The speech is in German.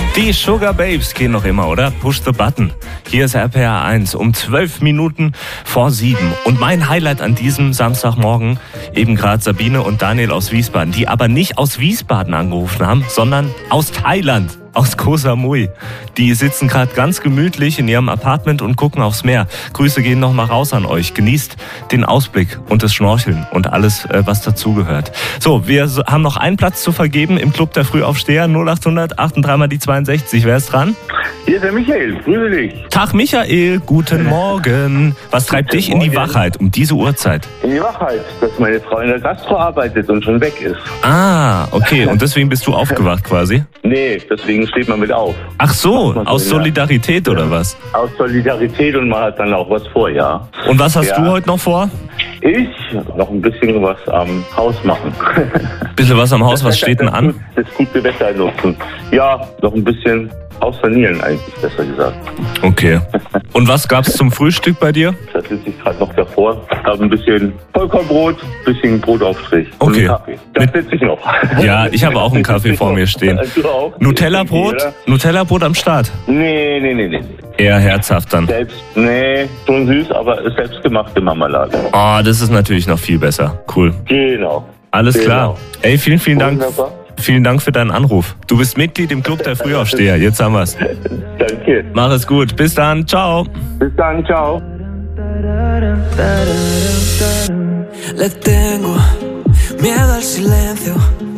Die Sugar Babes gehen noch immer, oder? Push the button. Hier ist RPR 1 um 12 Minuten vor 7. Und mein Highlight an diesem Samstagmorgen, eben gerade Sabine und Daniel aus Wiesbaden, die aber nicht aus Wiesbaden angerufen haben, sondern aus Thailand. Aus Koh Samui. Die sitzen gerade ganz gemütlich in ihrem Apartment und gucken aufs Meer. Grüße gehen noch mal raus an euch. Genießt den Ausblick und das Schnorcheln und alles, was dazugehört. So, wir haben noch einen Platz zu vergeben im Club der Frühaufsteher. 0800 83 mal die 62. Wer ist dran? Hier ist der Michael. Grüße dich. Tag Michael, guten Morgen. Was treibt dich in die Wachheit um diese Uhrzeit? In die Wachheit, dass meine Frau in der Gastro arbeitet und schon weg ist. Ah, okay. Und deswegen bist du aufgewacht quasi? Nee, deswegen steht man mit auf. Ach so, aus Solidarität oder was? Aus Solidarität und man hat dann auch was vor, ja. Und was hast du heute noch vor? Ich noch ein bisschen was am Haus machen. Bisschen was am Haus, was steht denn an? Das gute Wetter nutzen. Ja, noch ein bisschen Haus sanieren eigentlich, besser gesagt. Okay. Und was gab's zum Frühstück bei dir? Da sitze ich gerade noch davor. Habe ein bisschen Vollkornbrot, ein bisschen Brotaufstrich und Okay. einen Kaffee. Das sitze ich noch. Ja, ich habe auch einen Kaffee vor mir stehen. Du auch? Nutella-Brot? Nutella-Brot am Start? Nee. Eher herzhaft dann. Schon süß, aber selbstgemachte Marmelade. Oh, das ist natürlich noch viel besser. Cool. Genau. Alles klar. Ey, vielen Dank. Wunderbar. Vielen Dank für deinen Anruf. Du bist Mitglied im Club der Frühaufsteher. Jetzt haben wir's. Danke. Mach es gut. Bis dann. Ciao. Bis dann, ciao. Le tengo miedo al silencio.